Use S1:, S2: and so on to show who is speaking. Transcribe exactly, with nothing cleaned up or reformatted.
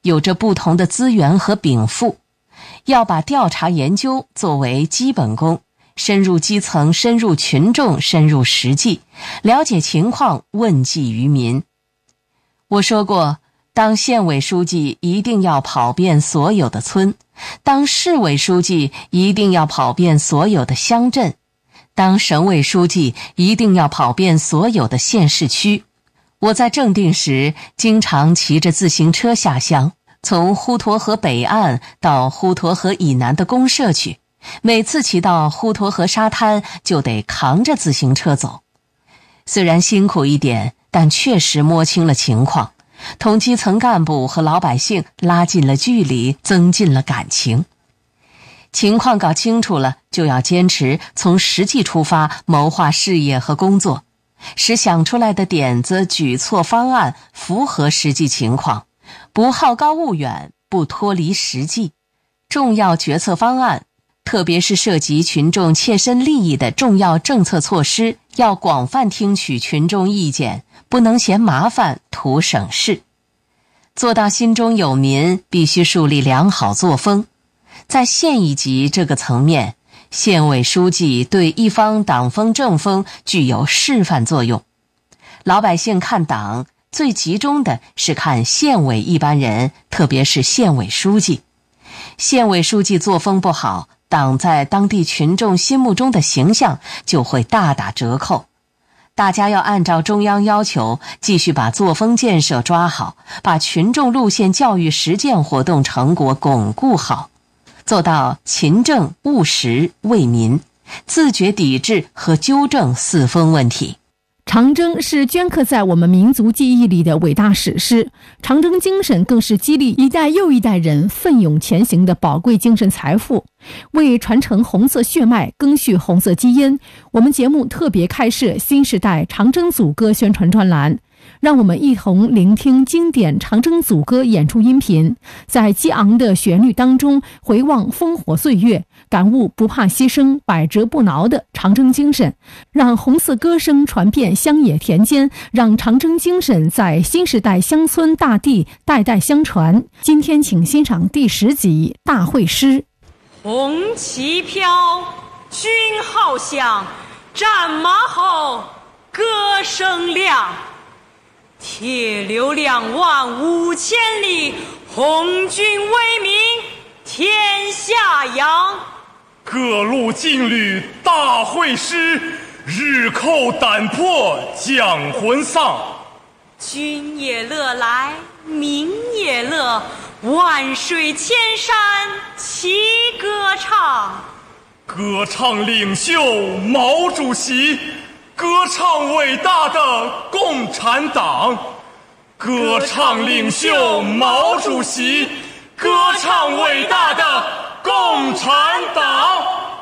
S1: 有着不同的资源和禀赋，要把调查研究作为基本功，深入基层，深入群众，深入实际，了解情况，问计于民。我说过，当县委书记一定要跑遍所有的村，当市委书记一定要跑遍所有的乡镇，当省委书记一定要跑遍所有的县市区。我在正定时经常骑着自行车下乡，从滹沱河北岸到滹沱河以南的公社去，每次骑到滹沱河沙滩就得扛着自行车走。虽然辛苦一点，但确实摸清了情况，同基层干部和老百姓拉近了距离，增进了感情。情况搞清楚了，就要坚持从实际出发谋划事业和工作，使想出来的点子、举措、方案符合实际情况，不好高骛远，不脱离实际。重要决策方案，特别是涉及群众切身利益的重要政策措施，要广泛听取群众意见，不能嫌麻烦图省事。做到心中有民，必须树立良好作风。在县一级这个层面，县委书记对一方党风政风具有示范作用。老百姓看党，最集中的是看县委一般人，特别是县委书记。县委书记作风不好，党在当地群众心目中的形象就会大打折扣。大家要按照中央要求，继续把作风建设抓好，把群众路线教育实践活动成果巩固好，做到勤政务实为民，自觉抵制和纠正四风问题。
S2: 长征是镌刻在我们民族记忆里的伟大史诗，长征精神更是激励一代又一代人奋勇前行的宝贵精神财富。为传承红色血脉，赓续红色基因，我们节目特别开设新时代长征组歌宣传专栏，让我们一同聆听经典长征组歌演出音频，在激昂的旋律当中回望烽火岁月，感悟不怕牺牲、百折不挠的长征精神，让红色歌声传遍乡野田间，让长征精神在新时代乡村大地代代相传。今天请欣赏第十集大会诗。
S3: 红旗飘，军号响，战马吼，歌声亮。铁流两万五千里，红军威名天下扬。
S4: 各路劲旅大会师，日寇胆魄将魂丧。
S3: 军也乐来，民也乐，万水千山齐歌唱。
S4: 歌唱领袖毛主席，歌唱伟大的共产党。歌唱领袖毛主席，歌唱伟大的共产党。